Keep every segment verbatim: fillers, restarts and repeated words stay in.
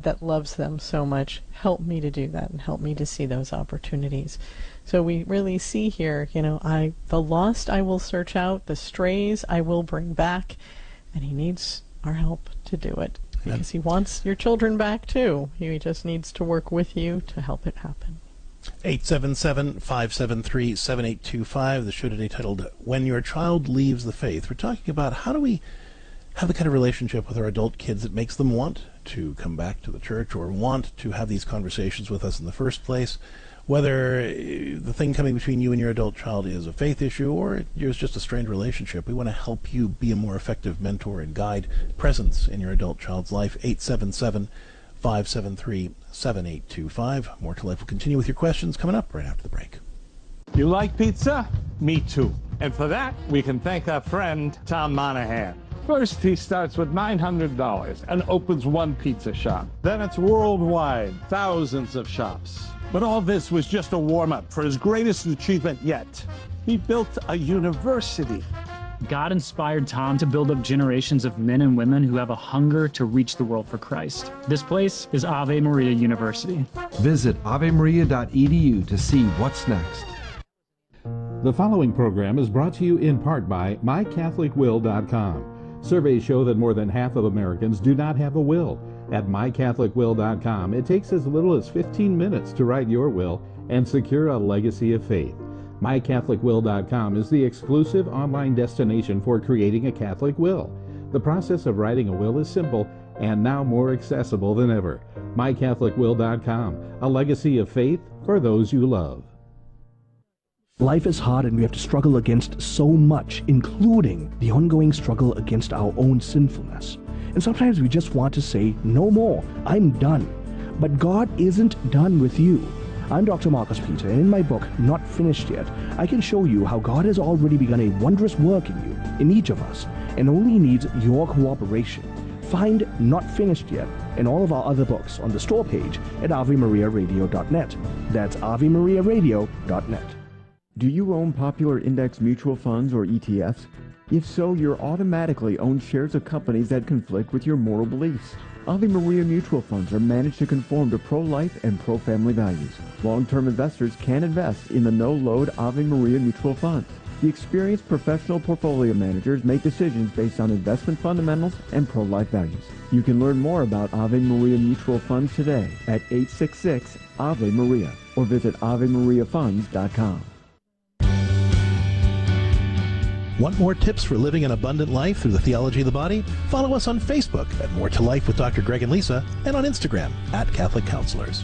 that loves them so much, help me to do that and help me to see those opportunities. So we really see here, you know, I the lost I will search out, the strays I will bring back, and he needs our help to do it. Because he wants your children back too. He just needs to work with you to help it happen. eight seven seven, five seven three, seven eight two five, the show today titled When Your Child Leaves the Faith. We're talking about how do we have the kind of relationship with our adult kids that makes them want to come back to the church or want to have these conversations with us in the first place, whether the thing coming between you and your adult child is a faith issue or it's just a strained relationship. We want to help you be a more effective mentor and guide presence in your adult child's life. eight seven seven, five seven three, seven eight two five. More to Life will continue with your questions coming up right after the break. You like pizza? Me too. And for that, we can thank our friend Tom Monahan. First, he starts with nine hundred dollars and opens one pizza shop. Then it's worldwide, thousands of shops. But all this was just a warm-up for his greatest achievement yet. He built a university. God inspired Tom to build up generations of men and women who have a hunger to reach the world for Christ. This place is Ave Maria University. Visit ave maria dot e d u to see what's next. The following program is brought to you in part by my catholic will dot com. Surveys show that more than half of Americans do not have a will. At my catholic will dot com, it takes as little as fifteen minutes to write your will and secure a legacy of faith. my catholic will dot com is the exclusive online destination for creating a Catholic will. The process of writing a will is simple and now more accessible than ever. my catholic will dot com, a legacy of faith for those you love. Life is hard and we have to struggle against so much, including the ongoing struggle against our own sinfulness. And sometimes we just want to say, no more, I'm done. But God isn't done with you. I'm Doctor Marcus Peter, and in my book, Not Finished Yet, I can show you how God has already begun a wondrous work in you, in each of us, and only needs your cooperation. Find Not Finished Yet and all of our other books on the store page at ave maria radio dot net. That's ave maria radio dot net. Do you own popular index mutual funds or E T Fs? If so, you're automatically owned shares of companies that conflict with your moral beliefs. Ave Maria mutual funds are managed to conform to pro-life and pro-family values. Long-term investors can invest in the no-load Ave Maria mutual funds. The experienced professional portfolio managers make decisions based on investment fundamentals and pro-life values. You can learn more about Ave Maria mutual funds today at eight six six, Ave Maria or visit ave maria funds dot com. Want more tips for living an abundant life through the theology of the body? Follow us on Facebook at More to Life with Doctor Greg and Lisa, and on Instagram at Catholic Counselors.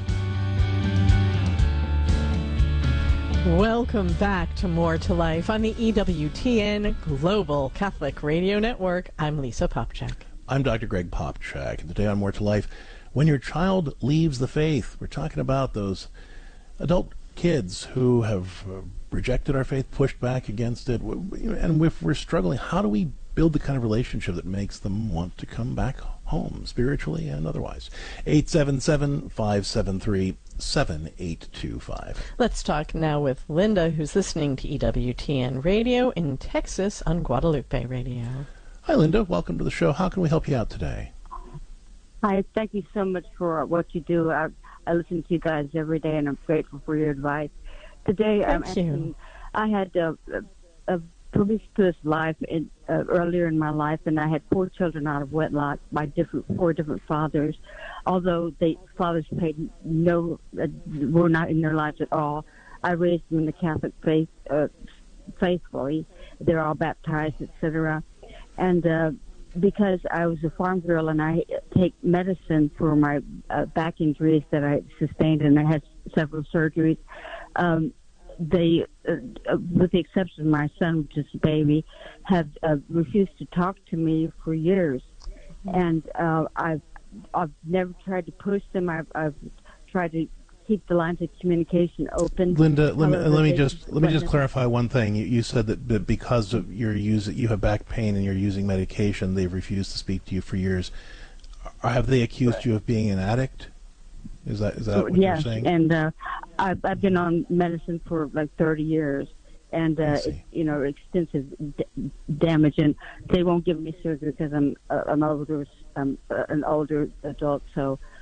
Welcome back to More to Life on the E W T N Global Catholic Radio Network. I'm Lisa Popchak. I'm Doctor Greg Popchak, and today on More to Life, when your child leaves the faith, we're talking about those adult kids who have uh, rejected our faith, pushed back against it, and if we're struggling, how do we build the kind of relationship that makes them want to come back home, spiritually and otherwise? eight seven seven, five seven three, seven eight two five. Let's talk now with Linda, who's listening to E W T N Radio in Texas on Guadalupe Radio. Hi, Linda. Welcome to the show. How can we help you out today? Hi. Thank you so much for what you do. I, I listen to you guys every day, and I'm grateful for your advice. Today, Thank I'm you. asking, I had a, a, a promiscuous life in, uh, earlier in my life, and I had four children out of wedlock by different four different fathers. Although the fathers paid no, uh, were not in their lives at all, I raised them in the Catholic faith uh, faithfully. They're all baptized, et cetera. And uh, because I was a farm girl and I take medicine for my uh, back injuries that I sustained, and I had several surgeries, um, they, uh, with the exception of my son, which is a baby, have uh, refused to talk to me for years. And uh, I've, I've never tried to push them. I've, I've tried to keep the lines of communication open. Linda, let me, However, let me they- just let me just clarify one thing. You, you said that, that because of your use, you have back pain and you're using medication, they've refused to speak to you for years. Or have they accused you of being an addict? Is that is that what yes, you're saying? and uh, I've, I've been on medicine for like thirty years, and uh, it's, you know, extensive d- damage, and they won't give me surgery because I'm uh, an older um, uh, an older adult, so